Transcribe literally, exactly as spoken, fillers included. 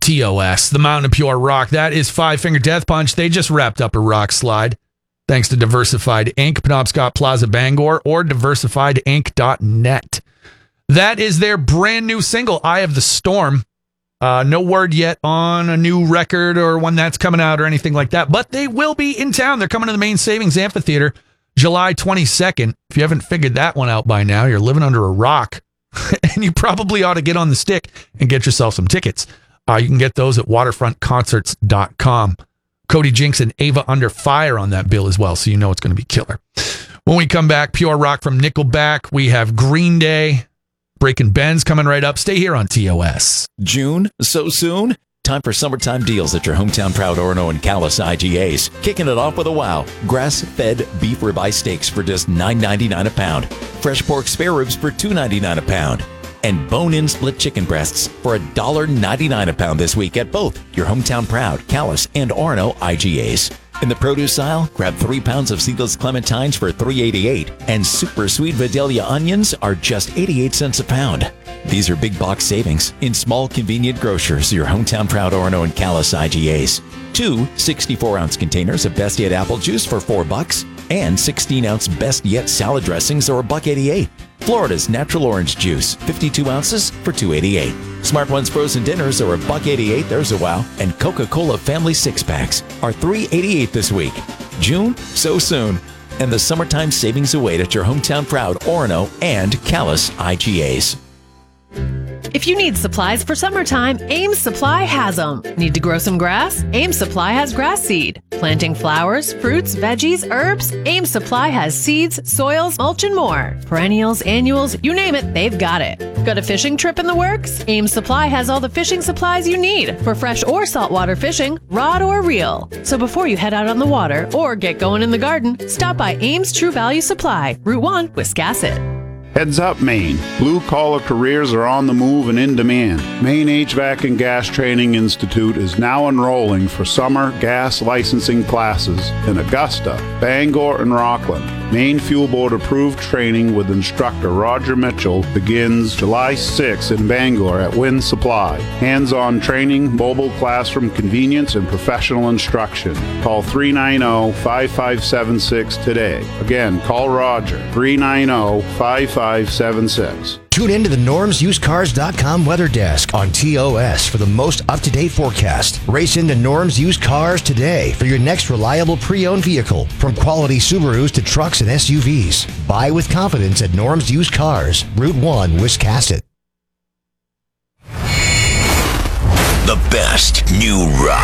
T O S, the Mountain of Pure Rock. That is Five Finger Death Punch. They just wrapped up a rock slide. Thanks to Diversified Incorporated, Penobscot Plaza, Bangor, or diversified inc dot net. That is their brand new single, Eye of the Storm. Uh, no word yet on a new record or one that's coming out or anything like that, but they will be in town. They're coming to the Main Savings Amphitheater July twenty-second. If you haven't figured that one out by now, you're living under a rock, and you probably ought to get on the stick and get yourself some tickets. Uh, you can get those at waterfront concerts dot com. Cody Jinks and Ava Under Fire on that bill as well, so you know it's going to be killer. When we come back, Pure Rock from Nickelback. We have Green Day, Breaking Benz coming right up. Stay here on T O S. June? So soon? Time for summertime deals at your hometown proud Orono and Callis I G As. Kicking it off with a wow. Grass-fed beef ribeye steaks for just nine ninety-nine a pound. Fresh pork spare ribs for two ninety-nine a pound. And bone-in split chicken breasts for one dollar ninety-nine a pound this week at both your hometown proud Callis and Orono I G As. In the produce aisle, grab three pounds of seedless clementines for three eighty-eight, and super sweet Vidalia onions are just eighty-eight cents a pound. These are big box savings in small convenient grocers, your hometown proud Orono and Callis I G As. Two sixty-four ounce containers of Best Yet apple juice for four bucks, and sixteen ounce Best Yet salad dressings are a buck eighty-eight. Florida's natural orange juice, fifty-two ounces for two eighty-eight. Smart Ones frozen dinners are a buck eighty-eight. There's a wow. And Coca-Cola family six packs are three eighty-eight this week. June, so soon. And the summertime savings await at your hometown proud Orono and Callis I G As. If you need supplies for summertime, Ames Supply has them. Need to grow some grass? Ames Supply has grass seed. Planting flowers, fruits, veggies, herbs? Ames Supply has seeds, soils, mulch, and more. Perennials, annuals, you name it, they've got it. Got a fishing trip in the works? Ames Supply has all the fishing supplies you need for fresh or saltwater fishing, rod or reel. So before you head out on the water or get going in the garden, stop by Ames True Value Supply, Route one, Wiscasset. Heads up, Maine. Blue-collar careers are on the move and in demand. Maine H V A C and Gas Training Institute is now enrolling for summer gas licensing classes in Augusta, Bangor, and Rockland. Maine Fuel Board approved training with instructor Roger Mitchell begins July sixth in Bangor at Wind Supply. Hands-on training, mobile classroom convenience, and professional instruction. Call three nine zero, five five seven six today. Again, call Roger, three nine zero, five five seven six. Tune in to the norms used cars dot com weather desk on T O S for the most up-to-date forecast. Race into Norms Used Cars today for your next reliable pre-owned vehicle, from quality Subarus to trucks and S U Vs. Buy with confidence at Norms Used Cars, Route one, Wiscasset. The best new rock.